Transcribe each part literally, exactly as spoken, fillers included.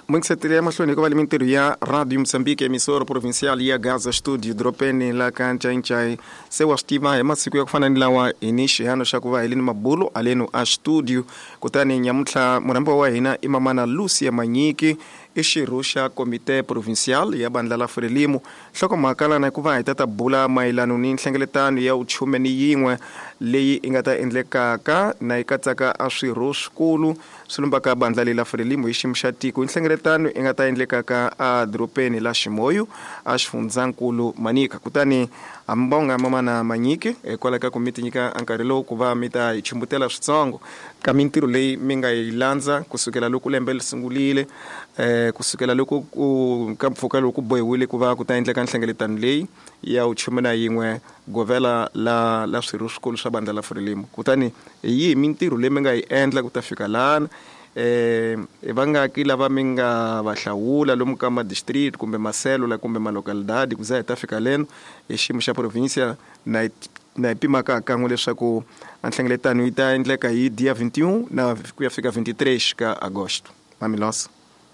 Mwengisetiria mahloni kwa mintiru ya Radio Msambiki emisora provincial ya Gaza studio dropeni la kancha inchai sewa stima ya masiku ya kufana nilawa inishi hano shakuva elini mabulu alenu a studio kutani nyamutla murambo wa hina imamana Lucia Manyiki ishirusha komite provincial ya bandla la Frelimu shoko makala na kuva itata bula mailanu ni nhlengeletano ya uchume ni yingwe leyi ingata endlekaka na ikatsaka aswirush kulu sulumbaka bandla la Frelimu ishimshatiku nhlengeletano ingata endlekaka a dropeni la Shimoyu ashfunzankulu Manika kutani ambonga mamana Manyiki e kwalaka komite nyika ankarelo kuva mita ichimbutela switsongo kamintiro leyi minga ilanza kusukela loku lembele singulile eh kusukela loku kampfuka loku boyiwile kuva kutaendleka nhlengeletano leyi ya uchumena yin'we govela la la swirho swikulu swa bandla la Frelimu kutani yi mintiro leyi minga yi endla kutafika lana eh evangaki lava minga vahlawula lomu ka ma district kumbe maselula kumbe ma localidade kuza itafika leno eximo xa provincia na na ipimaka kan'we leswaku nhlengeletano yi ta endleka hi dia vinte e um na ku ya fika vinte e três ka agosto mamilosa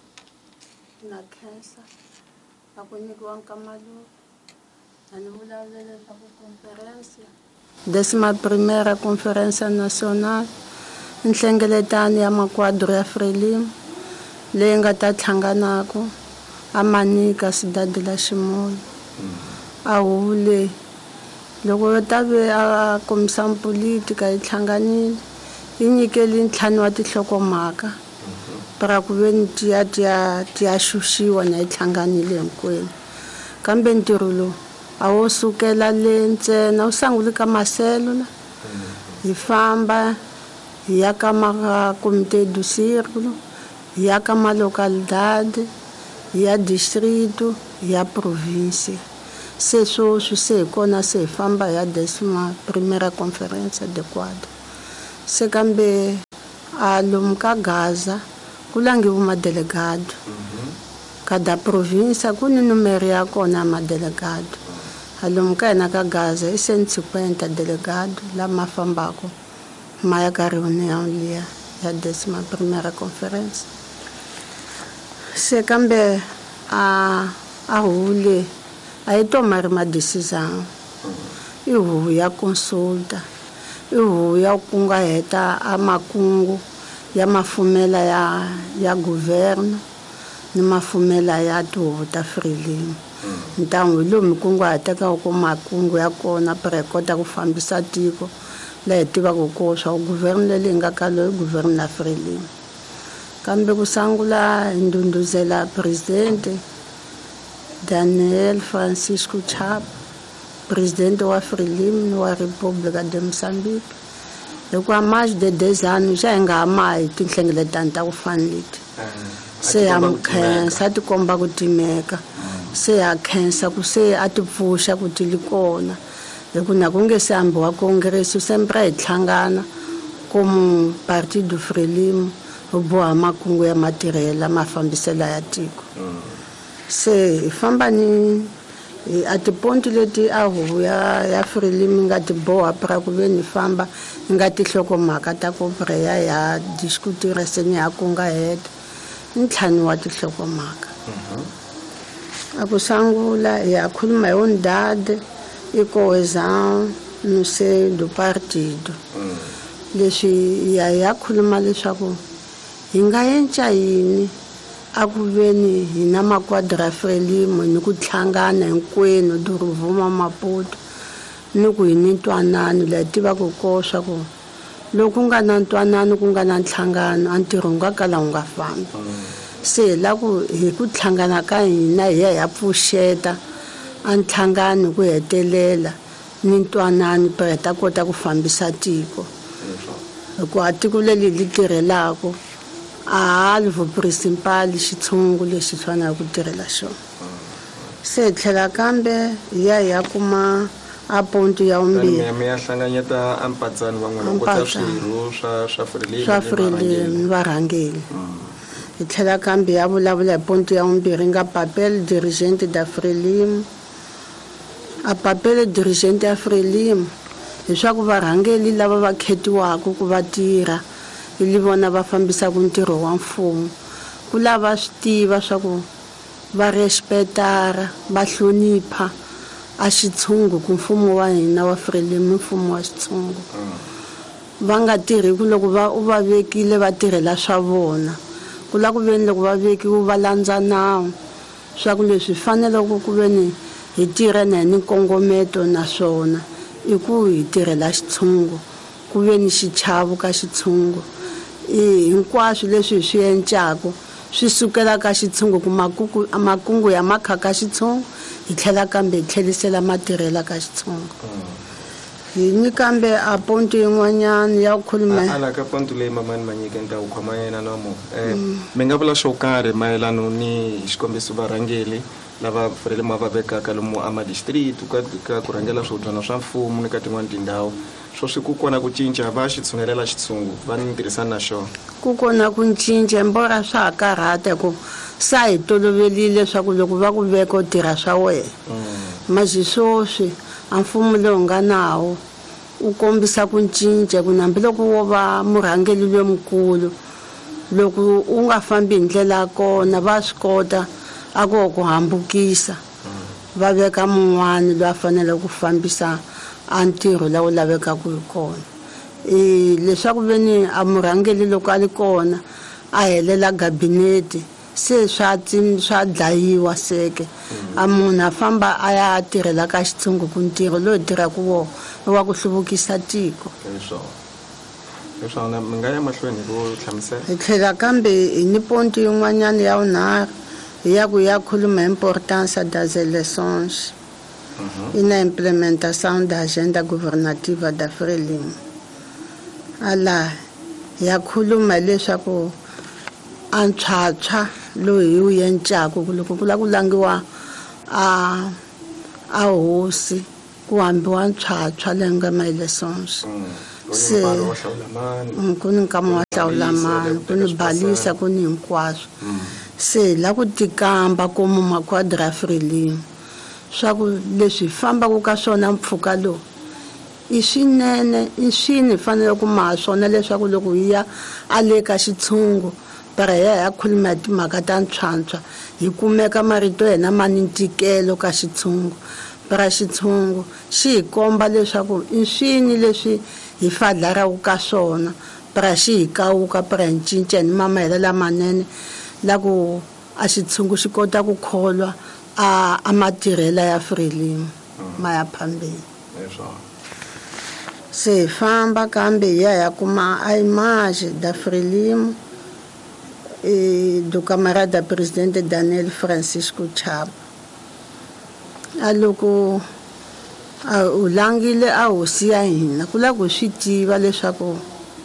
na khensa akunyikiwa nkamalu ani vulavulele ka conferência décima primeira conferência nacional nhlengeletano ya makwadro ya Frelimu leyi nga ta thlanganako a Manika sidade la Shimoyu a hule loko ta ve a komisan politika yi thlanganile yi nyikeli ntlhanu wa tihlokomhaka para ku veni tiya tiya tiya xuxiwa na yi thlanganile hinkwenu kambe ntirho lowu a wo sukela le ntsena u sangule ka maselula hi famba hi ya ka ma komite du círculo hi ya ka ma localidade hi ya distrito hi ya province se swoswi se hi kona se hi famba hi ya décima primeira conferência de quadro se kambe a lomu ka Gaza ku langiwa madelegado kada province ku ni numero ya kona madelegado a lomu ka hina ka Gaza i cento e cinquenta delegado lama fambako maya ka reunião liya ya décima primeira conferência se kambe a a hule a yi tomari ma decisão i huvo ya consulta i huvo ya kungaheta a makungu ya mafumela ya ya governo ni mafumela ya tihuvo ta Frelimu ntangu hi lomu kunguhateka ku makungu ya kona para hi kota ku fambisa tiko la hi tivaka ko swa governo leyi nga ka loyi governo na Frelimu kambe ku sangula hi ndhundhuzela presidente Daniel Francisco Chapo presidente wa Frelimu wa República de Moçambique hikuva mais de dez anos xa hi nga ha mahi tinhlengeletano ta ku fana leti se ha mukhensa ti komba ku timeka se ha khensa ku se a ti pfuxa ku ti li kona hiku na ku nge se hambiwa congresso sempre hi tlhangana como partido Frelimu hi boha makungu ya matirhela mafambisela ya tiko se hi famba ni a tiponti leti a huvo ya ya Frelimu nga ti boha para ku ve ni famba nga tihlokomhaka ta ku preya ya discutira se ni ya kungaheta ntlhanu wa tihlokomhaka a ku sangula ya khuluma hi unidade e coesão no seio do partido leswi ya ya khuluma leswaku hi nga yenca yini a ku veni hi na makwadra Frelimu ni ku tlhangana hinkwenu Duruvuma Maputo ni ku hi ni ntwanano la tivaka ko swa ku loko nga na ntwanano ku nga na ntlhangano a ntirho nga kala wu nga fambi se la ku hi ku tlhangana ka hina hi ya ya pfuxeta a ntlhangano ku hetelela ni ntwanano para ta kota ku fambisa tiko hikuva tiko leli li tirhelako a halvo principal xitshungu lexi fanaka ku tirhela xona se tlhela kambe hi ya hi ya kuma a ponto ya vumbirhi mi ya hlanganyeta a mpatsani van'wana ku ta swirho swa swa Frelimu swa Frelimu varhangeli hi tlhela kambe ya vulavula hi ponto ya vumbirhi nga papel dirigente da Frelimu a papel dirigente ya Frelimu leswaku varhangeli lava va khetiwaka ku va tirha ili vona va fambisaka ntirho wa mfumo ku ku lava swi tiva swa ku va respectara va hlonipha a xitshungu ku mfumo wa hina wa Frelimo mfumo wa xitshungu va nga tirhi ku loko va u va vekile va tirhela swa vona ku la ku veni loko va vekiwa va landza nawu swa ku leswi fanele ku veni hi tirha na ni nkongometo naswona i ku hi tirhela xitshungu ku veni xichavo ka xitshungu hinkwaswo leswi hi swi endlaku swi sukela ka xitshungu ku makuku makungu ya makha ka xitshungu hi tlhela kambe hi tlhelisela matirhela ka xitshungu hi ni kambe a ponto yin'wanyana ya ku khuluma ala ka ponto leyi mamani manyike nta u khoma yena na mo eh mi nga vula swo karhi mayelano ni xikombiso varhangeli lava Frelimo va vekaka lomu a madistrict ka ka ku rhangela swo dyana swa mfumo ni ka tin'wana tindhawu swo swi ku kona ku cinca va xi tshungelela xitshungu va ni tirhisana na xona ku kona ku cinca mbora swa karhata ku sa hi tolovelile leswaku loko va ku veka u tirha swa wena mazi swoswi a mfumo lowu nga nawo u kombisa ku cinca ku nambi loko wo va murhangeli lomukulu loko u nga fambi ndlela kona va swi kota a ko ku hambukisa va veka mun'wana loyi a fanele ku fambisa a ntirho lawo laveka ku kona eh leswaku veni a murhangeli loko ali kona a helela gabinete se swa swa dlayiwa seke a munhu a famba a ya tirhela ka xitshungu ku ntirho loyi tirha ku wo wa ku hluvukisa tiko leswo leswo na mi nga ya mahlweni ku hlamusela hi tlhela kambe ni ponto yin'wanyana ya unharhu ya ku ya khuluma importance das eleições e na implementação da agenda governativa da Frelimo ala ya khuluma leswaku a ntswatshwa loyi wu endlaku loko ku la ku langiwa a a hosi ku hambiwa ntswatshwa lenga ma-eleições se ku ni nkama wa hlawulamani ku ni balisa ku ni hinkwaswo se la ku tikamba komu makwadra Frelimo swa ku leswi fambaku ka swona mpfhuka lowu i swinene i swini fanele ku ma swona leswaku loko hi ya a le ka xitshungu para ya ya khuluma timhaka ta ntshwantsha hi kumeka marito yena mani ntikelo ka xitshungu para xitshungu xi hi komba leswaku i swini leswi hi fadlaraku ka swona para xi hi kawuka para hi cinca ni mamahela lamanene la ku a xitshungu xi kota ku kholwa a a matirhela ya Frelimo ma ya phambili se famba kambe ya ya kuma a image da Frelimo e do camarada presidente Daniel Francisco Chabo aloko a ulangile a hosi ya hina kula ku swi tiva leswaku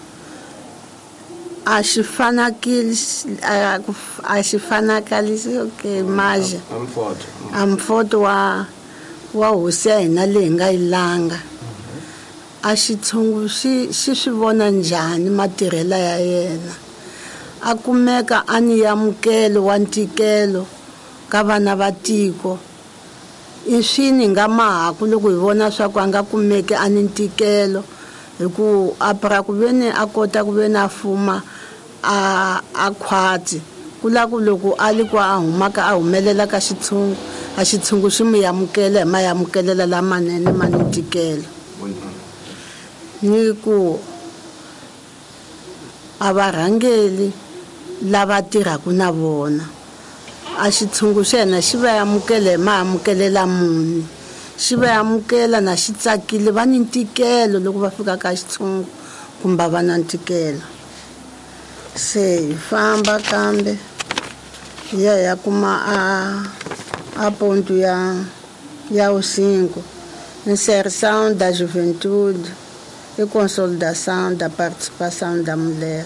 a xi fanakili a xi fanakalisi okay maje amfoto amfoto wa wa hosi ya hina leyi nga ilanga a xitshungu xi xi swi vona njhani matirhela ya yena a kumeka a ni yamukelo wa ntikelo ka vana va tiko i swini nga mahaku loko hi vona swa ku a nga kumeki a ni ntikelo hi ku a para ku veni a kota ku veni a fuma a a khwati ku la ku loko a li ku a humaka a humelela ka xitshungu a xitshungu xi mu yamukela hi ma yamukelela lamanene ma ni ntikelo ni ku a varhangeli lava tirhaku na vona a xitshungu xa hina xi va yamukela hi maamukelela muni xi va yamukela na xi tsakile va ni ntikelo loko va fika ka xitshungu kumbe va na ntikelo se hi famba kambe ya ya kuma a a ponto ya ya o cinco inserção da juventude e consolidação da participação da mulher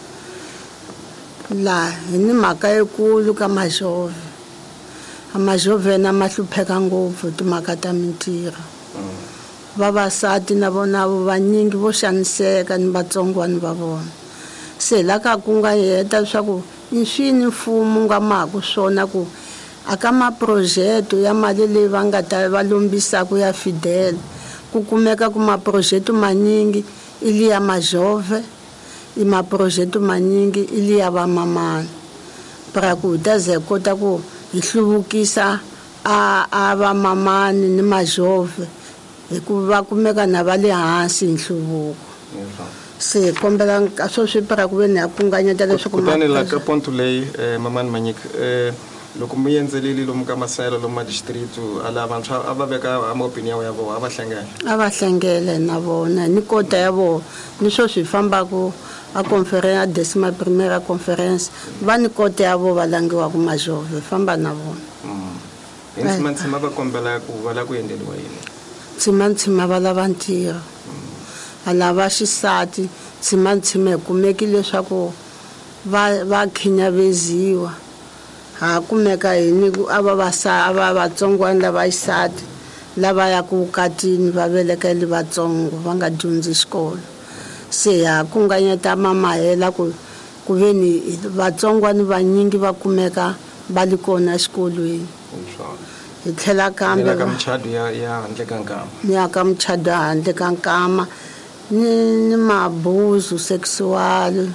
la hi ni mhaka yikulu ka majove a majove na ma hlupheka ngopfu timhaka ta mintirho vavasati na vona vanyingi vo xaniseka ni vatsongwana va vona se la ka ku nga heta leswaku i swini mfumo nga maku swona ku aka maprojekto ya mali leyi va nga ta va lombisaka ya Fidel ku kumeka ku maprojekto manyingi ili ya majove i maprojekto manyingi ili ya vamamana para ku hi ta ze kota ku hi hluvukisa a a va mamani ni majove hikuva kumeka na va le hansi nhluvuko se kombela swo swi para ku ve ni ya kunganyeta leswaku kutani la ka ponto leyi mamani Manyika eh loko mi endzelile lomu ka masayelo lomu madistrict ala vantshwa a va veka amaopinion ya vona a va hlangela a va hlangele na vona ni kota ya vona ni swo swi fambaku a conference a decima primera conference va ni kota ya vona va langiwa ku majove famba na vona intsima ntsima va kombela ku va la ku endeliwa yini ntsima ntsima va lava ntirho a lava xisati ntsima ntsima hi kumeki leswaku va va khinyaveziwa ha kumeka yini a va vasa va vatsongwana lava xisati lava ya ku katini va velekeli vatsongo va nga dyondzi xikolo se ha kunganyeta mamahela ku ku ve ni vatsongwana vanyingi va kumeka va li kona xikolweni hi tlhela kambe ka michado ya ya handle ka nkama ni ya ka michado handle ka nkama ni ni mabuzu sexual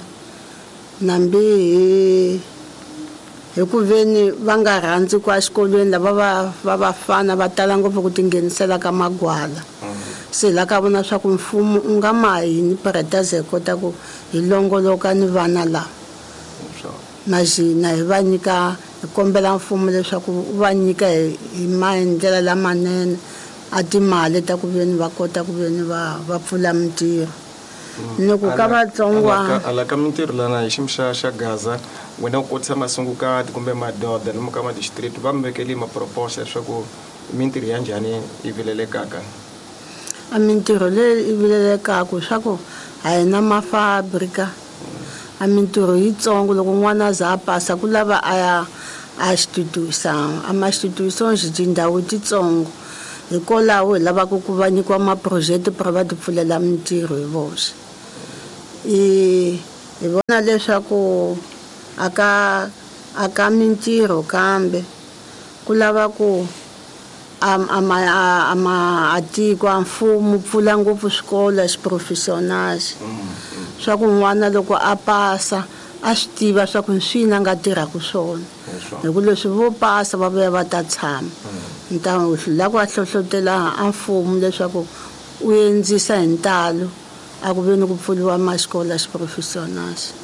nambi hi ku ve ni va nga rhandzi ku a xikolweni lava va va vafana va tala ngopfu ku tinghenisela ka magwala se la ka vona swa ku mfumo u nga ma yini pereta ze kota ku hi longoloka ni vana lava na xina hi va nyika hi kombela mfumo leswaku u va nyika hi maendlela lamanene a timali ta ku ve ni va kota ku ve ni va va pfula mintirho ni ku ka vatsongwana ala ka mintirho lana hi ximxa xa Gaza wena u kotisa masungukati kumbe madoda lomu ka madistrict va mi vekeli maproposal leswaku mintirho ya njhani yi vilelekaka a mintirho leyi yi vilelekaku swa ku a hi na mafabrika a mintirho yitsongo loko n'wana za a pasa ku lava a ya a xitutuwisa a maxituwisong xi tindhawu titsongo hikwalaho hi lavaka ku va nyikiwa maproject para va ti pfulela mintirho hi voxe hi hi vona leswaku aka aka mintirho kambe ku lava ku ama ama atiko a mfumo pfula ngopfu swikolo xiprofessionals swa ku n'wana loko a pasa a swi tiva swa ku swina nga tirhaku swona hi ku leswi vo pasa va vuya va ta tshama ni ta la ku a hlohlotela a mfumo leswaku u endzisa hi ntalo a ku ve ni ku pfuliwa maxikola xiprofessionals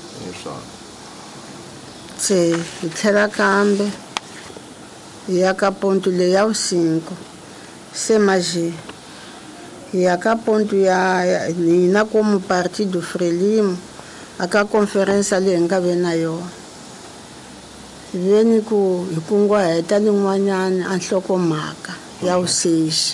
se hi tlhela kambe hi ya ka ponto leyi ya vucinco se maje hi ya ka ponto ya hina como partido Frelimo aka conference leyi hi nga ve na yona hi ve ni ku hi kunguhata lin'wanyana a nhlokomhaka ya vusexa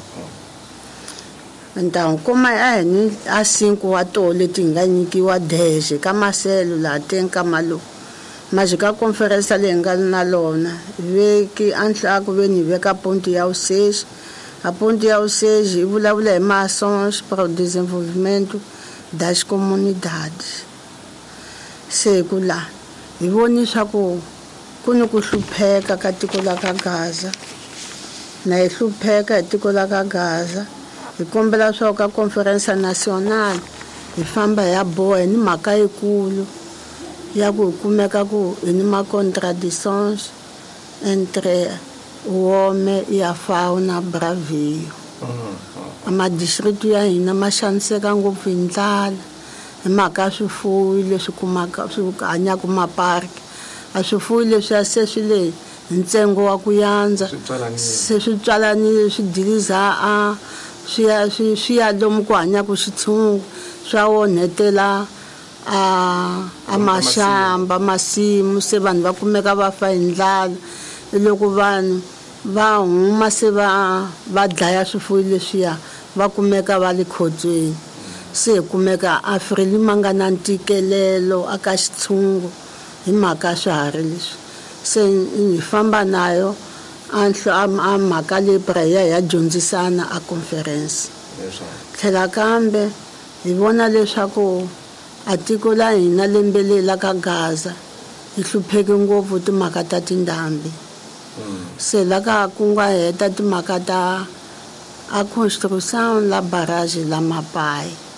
ni ta n'wi kuma a hi ni a cinco wa toho leti hi nga nyikiwa dexe ka maselo laha teni ka malo maje ka conference leyi nga na lona veki a ntlha ku ve ni veka ponto ya vusexa a ponto ya vusexa hi vulavula hi maçons para o desenvolvimento das comunidades se ku la hi voni swa ku ku ni ku hlupheka ka tiko la ka Gaza na hi hlupheka hi tiko la ka Gaza hi kombela swa ka conference national hi famba ya boha ni mhaka yikulu ya ku kumeka ku ni ma contradictions entre uome ya fauna bravio ama district ya hina ma xaniseka ngopfu hi ndlala hi mhaka swifuwo leswi kumaka swi hanyaku maparki a swifuwo leswi se swi le hi ntsengo wa ku yandza se swi tswalanile swi diliza a swi ya swi ya lomu ku hanyaku xitshungu swa onhetela a a maxamba masimu se vanhu va kumeka va fa hi ndlala loko vanhu va huma se va va dlaya swifuwo leswiya va kumeka va le khotsweni se kumeka a Frelimo nga na ntikelelo aka xitshungu hi mhaka swiharhi leswi se hi famba nayo a mhaka leyi prayer ya dyondzisana a conference tlhela kambe hi vona leswaku a tiko la hina lembe lela ka Gaza hi hlupheke ngopfu timhaka ta tindhambi se la ka ku nga heta timhaka ta a construction la barrage la Mapai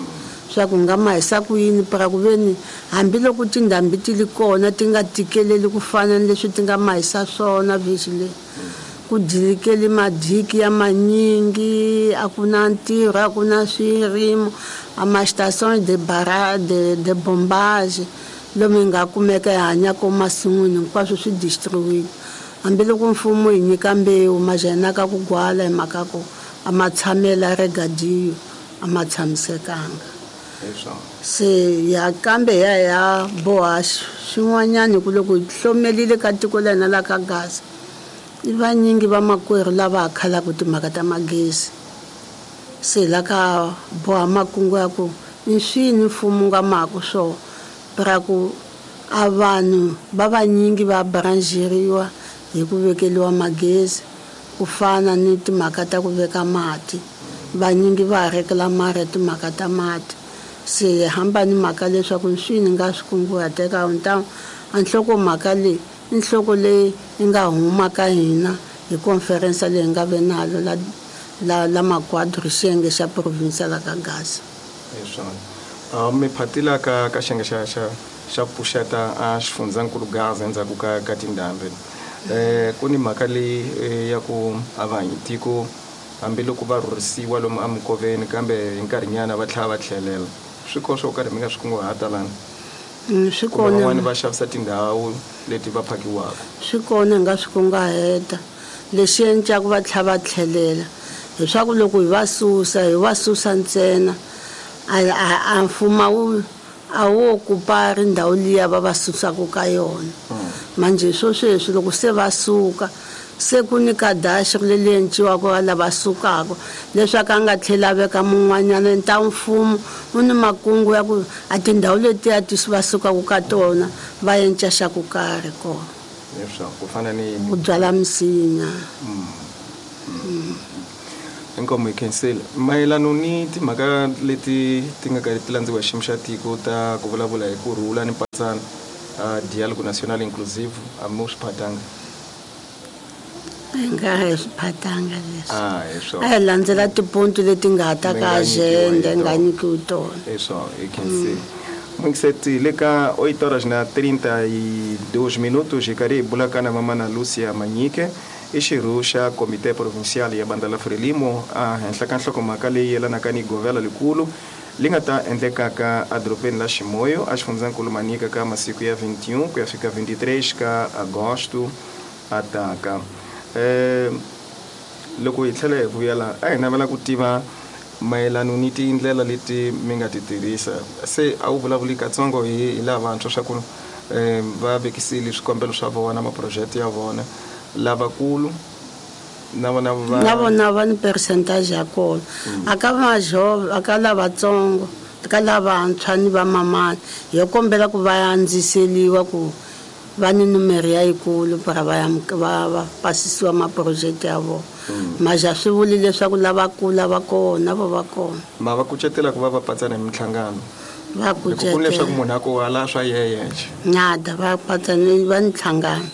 swa ku nga mahisa ku yini para ku veni hambiloko tindhambi ti li kona ti nga tikeleli ku fana ni leswi ti nga mahisa swona vhiki leyi ku dilikeli madiki ya manyingi a ku na ntirho a ku na swirimo a ma-station de bara de, de bombage lomu hi nga kumeka hi hanyako masin'wini hinkwaswo swi distribuile hambiloko mfumo hi nyika mbewu majenaka ku gwala hi mhaka ku a ma tshamela regadiyo a ma tshamisekanga se ya kambe ya ya boha swin'wanyani ku loko hi hlomelile ka tiko la hina la ka Gaza i vanyingi va makwerhu lava ha khalaka timhaka ta magezi se la ka boha makungu ya ku i swini mfumo nga maka swona para ku a vanhu va vanyingi va brancheriwa hi ku vekeliwa magezi ku fana ni timhaka ta ku veka mati vanyingi va rekela mara timhaka ta mati se hamba ni mhaka leswaku swini nga swi kunguhateka nta anhloko mhaka leyi i nhloko leyi yi nga huma ka hina hi conference leyi nga ve nalo la la la makwadu rixenge xa province la ka Gaza uh, mi phatila ka ka xiyenge xa xa xa pfuxeta a xifundzankulu Gaza endzhaku ka ka tindhambi eh ku ni mhaka leyi ya ku a vaakitiko hambiloko va rhurhisiwa lomu eminkoveni kambe hi nkarhinyana va tlhela va tlhelela swi koho swo karhi mi nga swi kunguhata lana swi kona van'wani va xavisa tindhawu leti va phakiwaka swi kona hi nga swi kunguhata lexi endlaku va tlhela va tlhelela leswaku loko hi va susa hi va susa ntsena a mfumo wu a wo kupari ndhawu liya va va susaka ka yona manje swo sweswi loko se va suka se ku ni ka dashi leli endliwaka lava sukaka leswaku a nga tlhela veka mun'wanyana nta mfumo u ni makungu ya ku a tindhawu letiya ti va sukaka ka tona va endla xa ku karhi kona ku fana ni ku byala misinya inkomo cancel mayelano ni timhaka leti ti nga karhi ti landziwa xiyimo xa tiko ta ku vulavula hi ku rhula ni patsana dialogue national inclusive a mo swi phatanga nga hi swi phatanga leswi ah eswo a hi landzela tiponto leti nga ta ka agenda nga nyikiwi tona eswo e cancel Mwingiseti leka oito horas na trinta e dois minutos e cari bulakana mamana Lúcia Manyike e xiru xa Comitê Provincial ya Bandla Frelimo a henhla ka nhlokomhaka leyi yelanaka ni govela likulu li nga ta endlekaka adropeni la Ximoyo a xifundzankulu Manika ka masiku ya vinte e um ku ya fika vinte e três ka agosto a taka eh loko hi tlhela hi vuyela a hi navela ku tiva mayelano ni tindlela leti mi nga ti tirhisa se a wu vulavuli katsongo hi lavantshwa swa ku eh va vekisile swikombelo swa vona maproject ya vona lavakulu na vona va na vona va ni percentage ya kona aka majove aka lavatsongo aka lavantshwa ni va mamani hi kombela ku va andziseliwa ku va ni numero ya yikulu para va ya va pasisiwa maproject ya vona maja swi vuli leswaku lavakulu va kona va va kona ma va kucetela ku va va patsana hi mihlangano va kucetela ku leswaku munhu a ko ala swa yeyeche nada va patsana va ni nhlangano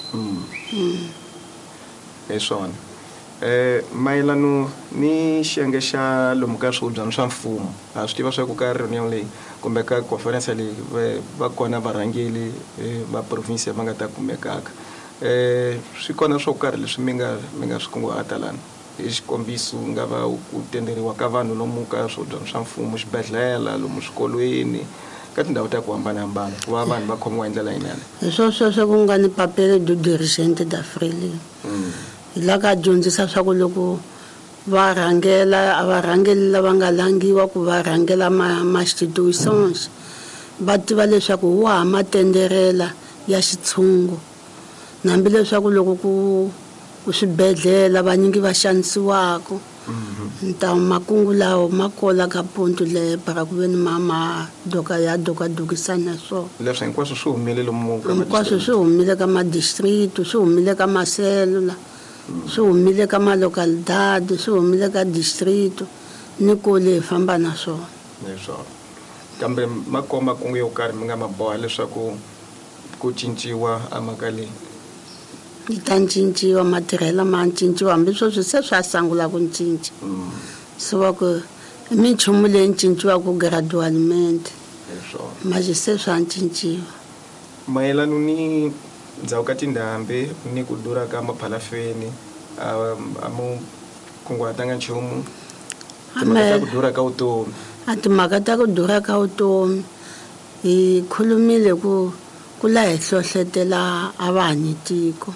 hi swona eh mayelano ni xiyenge xa lomu ka swakudya swa mfumo a swi tiva swa ku ka reunion leyi kumbe ka conference leyi va kona varhangeli va province va nga ta kumekaka eh swi kona swo karhi leswi mi nga mi nga swi kunguhata lana hi xikombiso nga va ku tenderiwa ka vanhu lomu ka swakudya swa mfumo xibedhlele lomu swikolweni ka tindhawu ta ku hambanahambana ku va vanhu va khomiwa hi ndlela yinene hi swo sweswo ku nga ni papele du dirigente da Frelimo hi la ka dyondzisa swa ku loko va rhangela a va rhangeli lava nga langiwa ku va rhangela ma-institutions va tiva leswaku wu hama tenderela ya xitshungu nambi leswaku loko ku ku swibedhlela vanyingi va xanisiwaka nta makungu lawo ma kola ka ponto le para ku veni mama doka ya doka dukisana so leswi hinkwaswo swi humile lomu ka hinkwaswo swi humile ka madistrict swi humile ka maselula swi humile ka malocalidade swi humile ka district ni kule hi famba na swona leswo kambe makoma kungu yo karhi mi nga maboha leswaku ku cinciwa amhaka leyi yi ta cinciwa matirhelo ma cinciwa hambi sweswi se swa sangula ku cinca so va ku minchumu leyi cinciwaka gradualmente manje se swa cinciwa. mayelano ni ndzhawu ka tindhambi ni ku durha ka maphalafeni a mo kunguhatanga nchumu timhaka ta ku durha ka vutomi? A timhaka ta ku durha ka vutomi hi khulumile ku ku la hi hlohlotela a vahanyitiko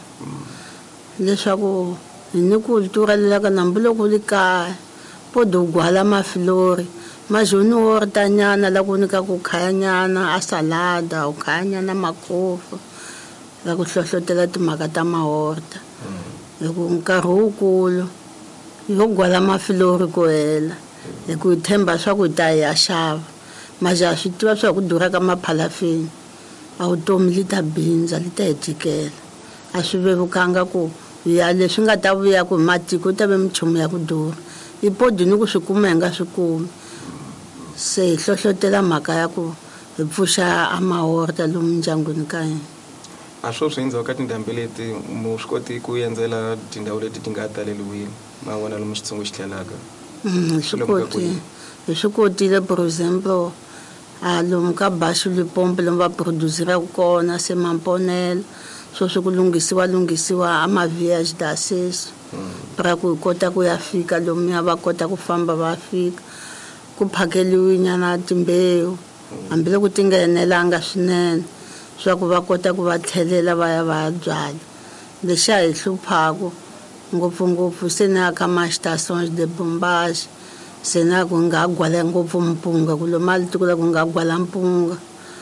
leswaku hi ni ku turelela ka nambuloko li kaya podo gwala mafilori majoni wo ritanyana la ku nyika ku khayanyana a salada u khayanyana makofu la ku hlohlotela timhaka ta mahorta hi ku nkarhi wukulu yo gwala mafilori ku hela hi ku hi themba swakudya hi ya xava maja swi tiva swa ku durha ka maphalafeni a vutomi li ta bindza li ta hi tikela a swi vevukanga ku ya leswi nga ta vuya ku matiko ta ve minchumu ya ku durha i podi ni ku swi kuma hi nga swi kumi se hi hlohlotela mhaka ya ku hi pfuxa a mahorta lomu mindyangwini ka hina. A swo swi endzhaku ka tindhambi leti mu swi koti ku endzela tindhawu leti ti nga taleliwini ma vona lomu xitshungu xi tlhelaka? Hi swi kotile hi swi kotile for example a lomu ka Bashu Limpopo lomu va produceraka kona se mamponela swo swi ku lunghisiwa lunghisiwa a ma-viage d'access para ku hi kota ku ya fika lomu ya va kota ku famba va fika ku phakeliwinyana timbewu hambiloko ti nga enelanga swinene swa ku va kota ku va tlhelela va ya va ya byala. Lexi a hi hluphaku ngopfungopfu se ni ya ka ma-stations de bombage se na ku nga gwala ngopfu mpunga ku lomu a tiko la ku nga gwala mpunga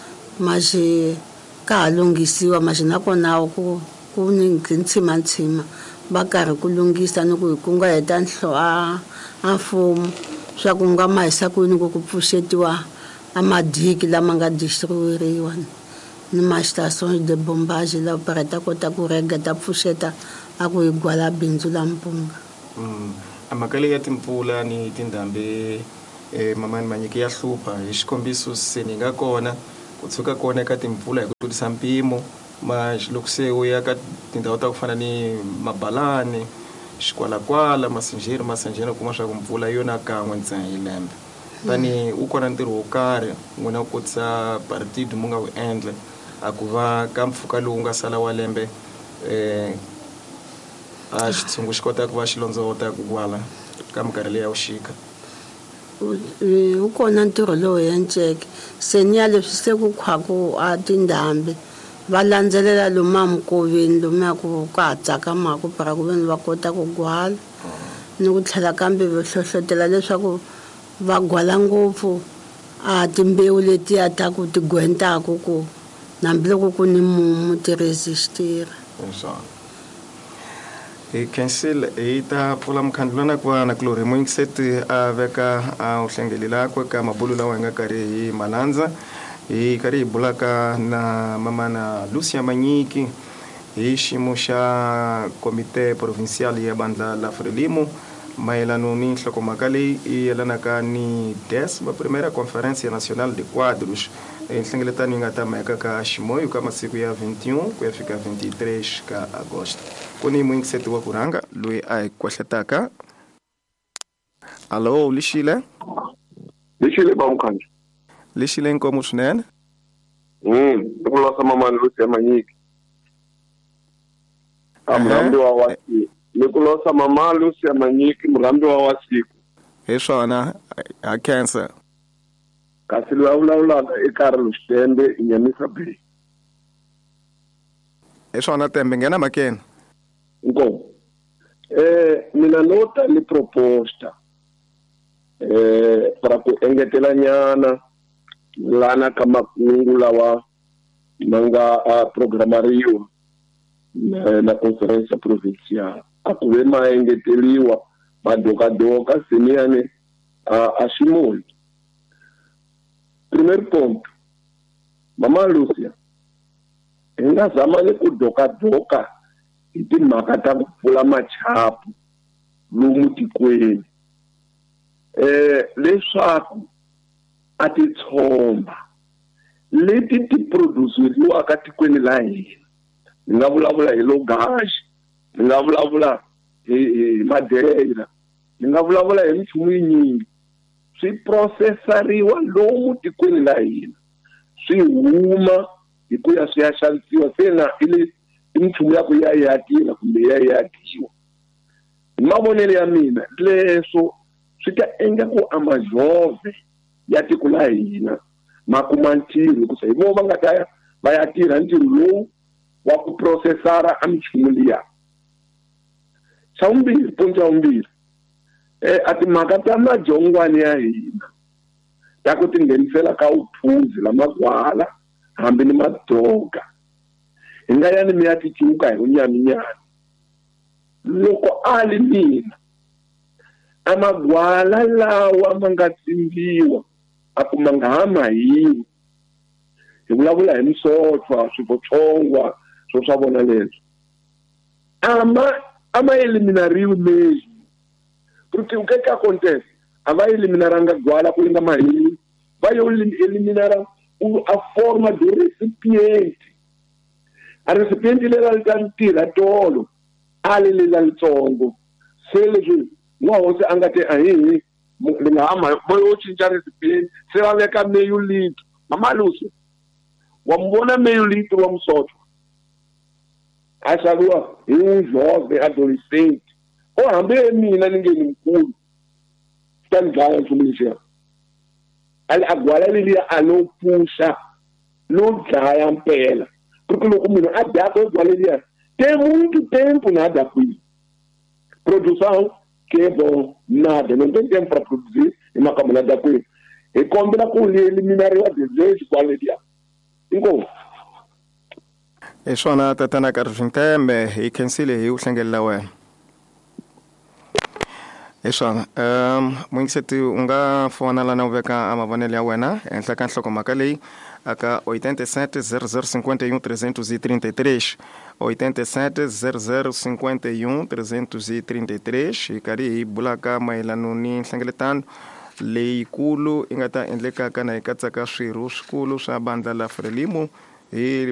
maxe ka ha lunghisiwa maxe nakona ku ku ni ntshimantsima va karhi ku lunghisa ni ku hi kunguheta nhlo a a mfumo swa ku nga ma hisa kwini ku ku pfuxetiwa a madiki lama nga distribueriwa ni ma-stations de bombage la para ta kota ku rega ta pfuxeta a ku hi gwala bindzu la mpunga. A mhaka leyi ya timpfula ni tindhambi mamani manyiki ya hlupha hi xikombiso se ni nga kona ku tshuka kona eka timpfula hi ku tlurisa mpimo ma loko se u ya ka tindhawu ta ku fana ni Mabalani xikwalakwala masinjeri masanjeni u kuma swa ku mpfula hi yona kan'we ntsena hi lembe tani u kona ntirho wo karhi n'wina ku kotisa partide mu nga wu endla a ku va ka mpfhuka lowu nga sala wa lembe um a xitshungu xi kota ku va xi londzota ku kwala ka minkarhi leyi ya vuxika? Wu kona ntirho lowu enceke se ni ya leswi se ku khwaku a tindhambi va landzelela lomu amukoveni lomu ya ku ka ha tsakamaka para ku ve ni va kota ku gwala ni ku tlhela kambe va hlohlotela leswaku va gwala ngopfu a timbewu letiya ta ku ti gwentaku ku nambiloko ku ni mumu ti resistira. Hi cancel hi ta pfula mukhandlwana ku va na Glory Moinkset a veka a u hlengelelakwe ka mabulu lawa hi nga karhi hi malandza hi karhi hi bulaka na mamana Lucia Manyiki hi xiyimo xa komite provincial ya bandla la Frelimo mayelano ni nhlokomhaka leyi yi yelanaka ni décima primeira conferência nacional de quadros nhlengeletano yi nga ta maheka ka Ximoyo ka masiku ya vinte e um ku ya fika vinte e três ka agosto. Ku ni Moinkset wa ku rhanga loyi a hi kwehletaka. Allo Lixile? Lixile ba mukhandla. Lixile inkomo swinene? Mm, ku losa mamani Lucia Manyiki. Amrambi wa wasi. Ni ku losa mama Lucia Manyiki mrambi wa wasiku. Hi swona ha cancer. Kasi lawulawulaka eka Lustembe inyamisa Bay. Hi swona Tembe ngena makeni. Inkomo. Eh mina nota ni proposta eh para ku engetela nyana lana kama kungu lawa manga a programariwa na, na conferência provincial akuve ma engeteliwa madoka doka seniane a a Ximoyo. Primeiro ponto, mama Lucia enga zamani ku doka doka hi timhaka ta ku pfula machapu lomu tikweni eh leswaku a ti tshomba leti ti produseriwa ka tikweni la hina. Ni nga vulavula hi Logash, ni nga vulavula hi Madeira, ni nga vulavula hi minchumu yinyingi swi processariwa lomu tikweni la hina swi huma hi ku ya swi ya xavisiwa se na ile minchumu ya ku ya ya tirha kumbe ya ya dyiwa hi mavonelo ya mina leswo swi ta endla ku amajove ya tiko la hina ma kuma ntirho hikuva hi vo va nga ta ya va ya tirha ntirho lowu wa ku processara a minchumu liya xa vumbirhi ponto ya vumbirhi eh a timhaka ta majongwana ya hina ta ku tinghenisela ka uphuzi la magwala hambi ni madoga hi nga yani mi ya tichuka hi unyaminyana loko ali mina amagwala lawa ma nga tsimbiwa a ku mangahama hiwi hi vulavula hi misotshwa swivochongwa swo swa vona leswi ama ama eliminariwi mesmo porque o que que acontece a vai eliminaranga gwala ku inga mahili vai eliminara a forma do recipiente a recipiente lela litantira tolo ali lela litsongo se leswi ngo hose angate ahi ngama moyo chinja recipiente se va veka meyo litro mama Lucy wambona meyo litro wa msotho asaruwa hi un jovem adolescente o hambe mina ningeni mkulu tandlala ntsumulishela ali agwala liya alopusha lo dlaya mpela porque loko munhu a dya ko gwala liya tem muito tempo nada fui produção que é bom nada não tem tempo para produzir e uma câmara da coisa e combina com ele eliminar o desejo gwala liya inko e swona tatana karvintembe hi khensile hi u hlengelela wena e swona um mwingiseti u nga fonela na u veka a mavonelo ya wena ehenhla ka nhlokomhaka leyi aka oitenta e sete zero zero cinquenta e um trezentos e trinta e três oitenta e sete zero zero cinquenta e um trezentos e trinta e três hi karhi hi bulaka mayelano ni nhlengeletano leyikulu i nga ta endlekaka na hi katsaka swirho swikulu swa bandla la Frelimo hi